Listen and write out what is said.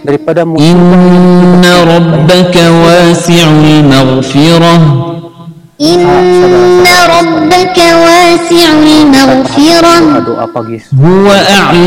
daripada Inna rabbaka wasi'ul maghfirah. Inna rabbaka wasi'ul maghfirah. Doa pagi. Huwa a'lam